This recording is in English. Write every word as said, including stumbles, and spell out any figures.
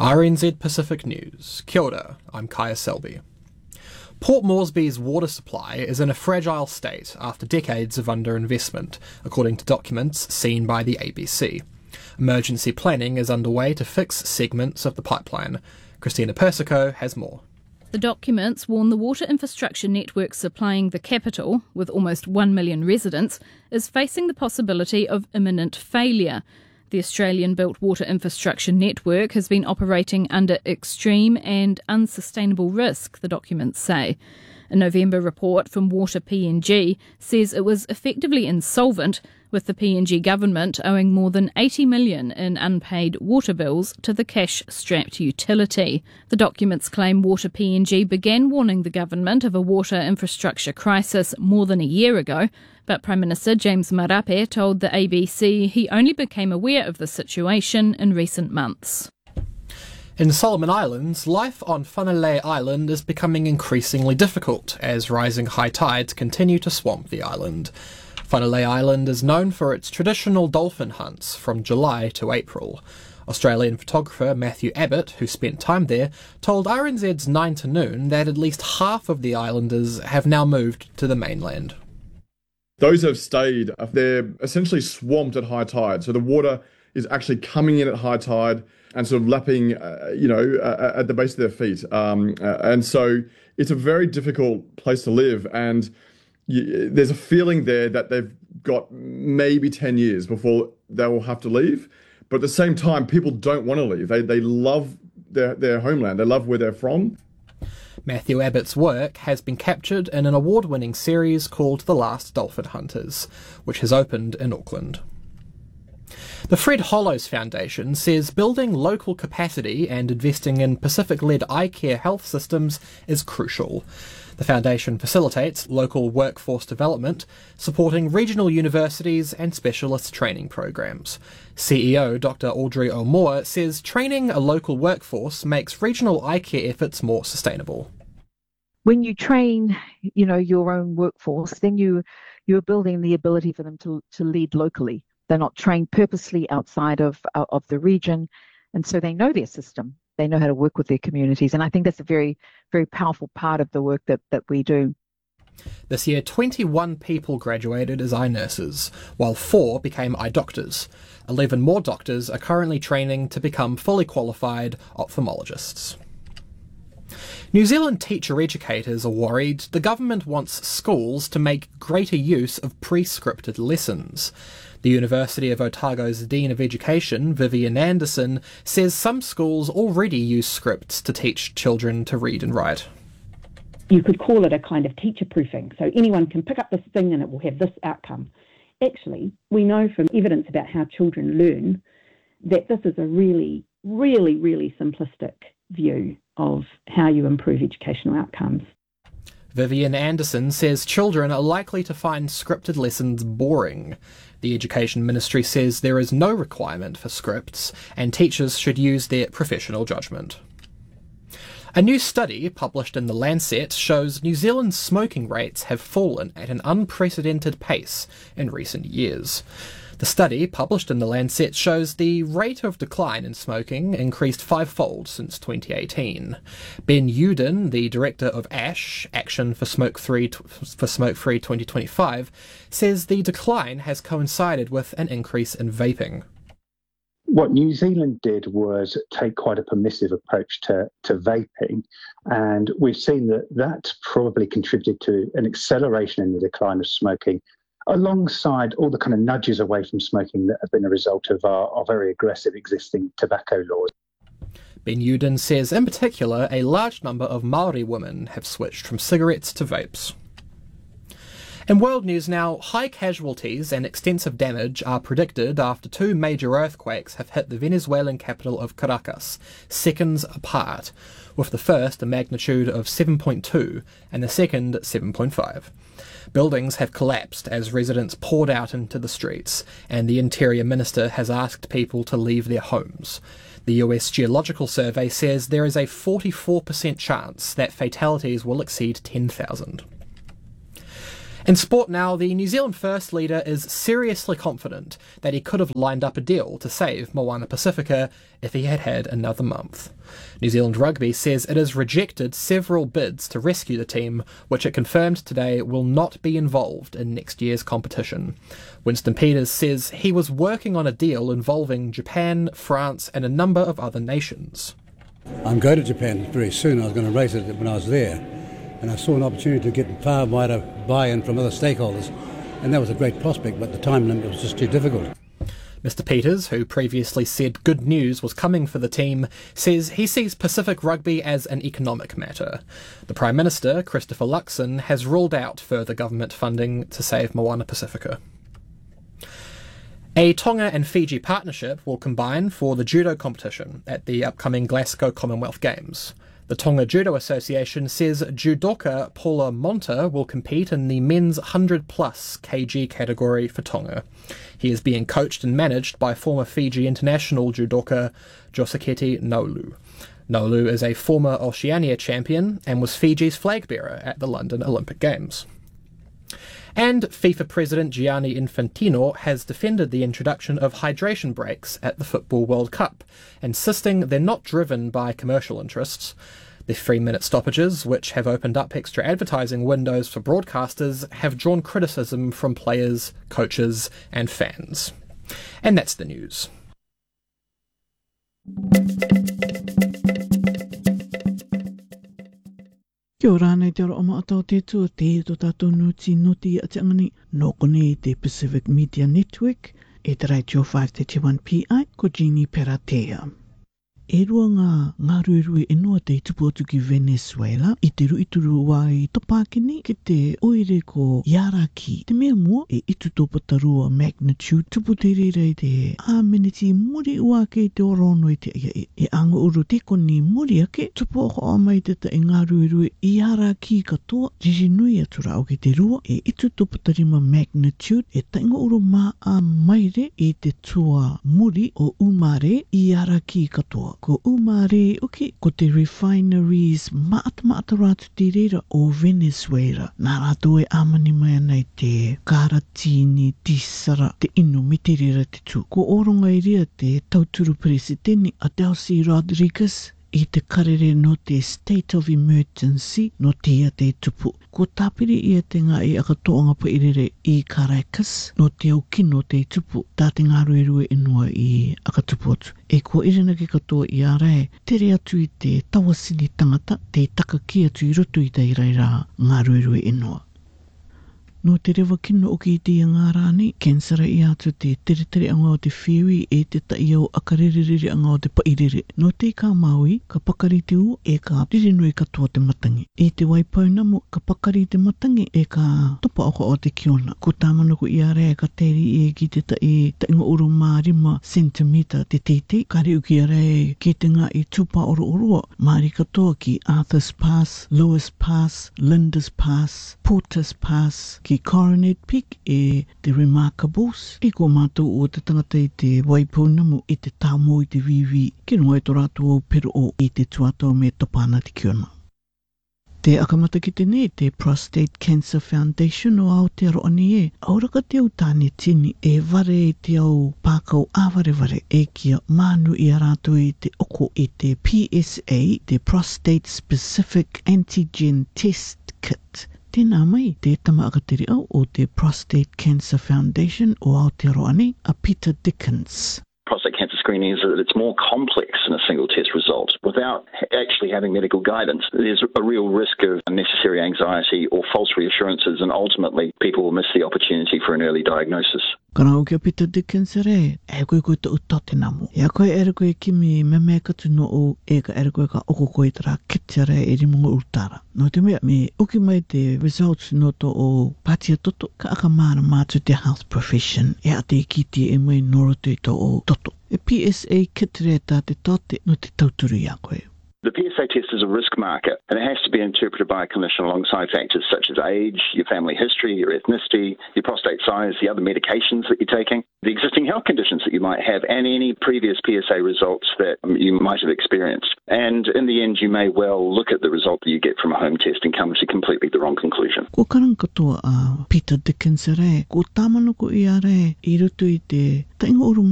R N Z Pacific News. Kia ora, I'm Kaya Selby. Port Moresby's water supply is in a fragile state after decades of underinvestment, according to documents seen by the A B C. Emergency planning is underway to fix segments of the pipeline. Christina Persico has more. The documents warn the water infrastructure network supplying the capital, with almost one million residents, is facing the possibility of imminent failure. The Australian-built water infrastructure network has been operating under extreme and unsustainable risk, the documents say. A November report from Water P N G says it was effectively insolvent, with the P N G government owing more than eighty million dollars in unpaid water bills to the cash-strapped utility. The documents claim Water P N G began warning the government of a water infrastructure crisis more than a year ago, but Prime Minister James Marape told the A B C he only became aware of the situation in recent months. In Solomon Islands, life on Whanalei Island is becoming increasingly difficult as rising high tides continue to swamp the island. Whanalei Island is known for its traditional dolphin hunts from July to April. Australian photographer Matthew Abbott, who spent time there, told R N Z's nine to Noon that at least half of the islanders have now moved to the mainland. Those who have stayed, they're essentially swamped at high tide. So the water is actually coming in at high tide and sort of lapping, uh, you know, uh, at the base of their feet. Um, uh, and so it's a very difficult place to live. And you, there's a feeling there that they've got maybe ten years before they will have to leave. But at the same time, people don't want to leave. They they love their, their homeland. They love where they're from. Matthew Abbott's work has been captured in an award-winning series called The Last Dolphin Hunters, which has opened in Auckland. The Fred Hollows Foundation says building local capacity and investing in Pacific-led eye care health systems is crucial. The foundation facilitates local workforce development, supporting regional universities and specialist training programs. C E O Doctor Audrey O'Moore says training a local workforce makes regional eye care efforts more sustainable. When you train, you know, your own workforce, then you you're building the ability for them to to lead locally. They're not trained purposely outside of uh, of the region, and so they know their system. They know how to work with their communities, and I think that's a very, very powerful part of the work that, that we do. This year, twenty-one people graduated as eye nurses, while four became eye doctors. Eleven more doctors are currently training to become fully qualified ophthalmologists. New Zealand teacher educators are worried the government wants schools to make greater use of pre-scripted lessons. The University of Otago's Dean of Education, Vivian Anderson, says some schools already use scripts to teach children to read and write. You could call it a kind of teacher proofing. So anyone can pick up this thing and it will have this outcome. Actually, we know from evidence about how children learn that this is a really, really, really simplistic view of how you improve educational outcomes. Vivian Anderson says children are likely to find scripted lessons boring. The Education Ministry says there is no requirement for scripts, and teachers should use their professional judgment. A new study published in The Lancet shows New Zealand's smoking rates have fallen at an unprecedented pace in recent years. The study, published in The Lancet, shows the rate of decline in smoking increased fivefold since twenty eighteen. Ben Uden, the director of ASH, Action for Smoke-Free for Smoke-Free twenty twenty-five, says the decline has coincided with an increase in vaping. What New Zealand did was take quite a permissive approach to, to vaping, and we've seen that that probably contributed to an acceleration in the decline of smoking, alongside all the kind of nudges away from smoking that have been a result of our, our very aggressive existing tobacco laws. Ben Uden says, in particular, a large number of Māori women have switched from cigarettes to vapes. In world news now, high casualties and extensive damage are predicted after two major earthquakes have hit the Venezuelan capital of Caracas, seconds apart, with the first a magnitude of seven point two and the second seven point five. Buildings have collapsed as residents poured out into the streets, and the Interior Minister has asked people to leave their homes. The U S Geological Survey says there is a forty-four percent chance that fatalities will exceed ten thousand. In sport now, the New Zealand First leader is seriously confident that he could have lined up a deal to save Moana Pacifica if he had had another month. New Zealand Rugby says it has rejected several bids to rescue the team, which it confirmed today will not be involved in next year's competition. Winston Peters says he was working on a deal involving Japan, France and a number of other nations. I'm going to Japan very soon. I was going to race it when I was there. And I saw an opportunity to get far wider buy-in from other stakeholders, and that was a great prospect, but the time limit was just too difficult. Mister Peters, who previously said good news was coming for the team, says he sees Pacific Rugby as an economic matter. The Prime Minister, Christopher Luxon, has ruled out further government funding to save Moana Pacifica. A Tonga and Fiji partnership will combine for the judo competition at the upcoming Glasgow Commonwealth Games. The Tonga Judo Association says judoka Paula Monta will compete in the men's one hundred plus kg category for Tonga. He is being coached and managed by former Fiji international judoka Joseketi Nolu. Nolu is a former Oceania champion and was Fiji's flag bearer at the London Olympic Games. And FIFA President Gianni Infantino has defended the introduction of hydration breaks at the Football World Cup, insisting they're not driven by commercial interests. The three-minute stoppages, which have opened up extra advertising windows for broadcasters, have drawn criticism from players, coaches and fans. And that's the news. Kia ora nei te ora o maatau te tua te e to tātou nuti noti a te angani no kone te Pacific Media Network e te Radio five thirty-one P I ko Jeannie Peratea. E rua ngā ngā ruerue e noa te tupu atu ki Venezuela i te ruituru wai topakini ki te oire ko Yaraki. Te mea mua e itu tōpata rua magnitude tupu te rere te ameniti muri ua ke te orono i te ia e. E anga uru te koni muri ake tupu o hoa mai te ta e ngā ruerue i Yaraki katoa jiji nui atura o ki te rua e itu tōpata rima magnitude e tainga uru mā a maire i te tua muri o Umare i Yaraki katoa. Ko Umare uki ko te refineries maata maata rātu te reira o Venezuela. Nā rātou e amani mai nei te Karatini Tisara te ino me te reira te tū. Ko oronga i rea te tauturu presideni a Delcy Rodriguez i te karere no te state of emergency no te ia te tupu. Ko tāpiri ia te ngā i akatoanga pa irere i Caracas no te au kino te tupu tā te ngā ruerue inua i akatupu atu. E kua irena ki katoa i arae, tere atu i te tawasini tangata te taka ki atu i roto i te iraira ngā ruerue inua. No te rewa kino o ki te ngā rāni, kensara i atu te tere tere anga o te whiwi e te tai au akaririri anga o te pairere. No te ka maui, ka pakari te u e ka ririnui katoa te matangi. E te waipaunamo, ka pakari te matangi e ka topa oko o te kiona. Ko tāmanaku i a rea ka teri e ki te tai tainga uru mārima centimeter te teitei. Kari uki a rea ki te ngā i tupa oro orua. Māri katoa ki Arthur's Pass, Lewis Pass, Linda's Pass, Porter's Pass, ki Coronet Peak e te Remarkables. E ko mātou o te tangata i te waipunamu i te tāmo i te vivi. Ki runga i tō rātou o pero o i te tuatau me topana te kiona. Te akamata ki te ne, te Prostate Cancer Foundation o Aotearoa ni e. Auraka te au tāne tini e ware i te au pākau āwareware e kia mānu i a rātou i te oko i te P S A, te Prostate Specific Antigen Test Kit. Tēnā mai, te tama akateri au o te Prostate Cancer Foundation o Aotearoa ni, a Peter Dickens. Prostate cancer screening is that it's more complex than a single test result. Without actually having medical guidance, there's a real risk of unnecessary anxiety or false reassurances, and ultimately people will miss the opportunity for an early diagnosis. Kana o kia Peter Dickens re, e koe koe tau tate namo. Ia koe ere koe kimi me mea katu no o e ka ere koe ka oko koe tara kitia re e rimunga urtara. No te mea, me uki mai te results no to o patia toto, ka aka maara mātu te health profession, e a te kiti e mai noro te to o toto. E P S A kit re tā te tote no te tauturu ia koe. The P S A test is a risk marker, and it has to be interpreted by a clinician alongside factors such as age, your family history, your ethnicity, your prostate size, the other medications that you're taking, the existing health conditions that you might have, and any previous P S A results that you might have experienced. And in the end, you may well look at the result that you get from a home test and come to completely the wrong conclusion. Ko karang katoa a Peter Dickens re, ko tamano ko i are i rutu i te tainga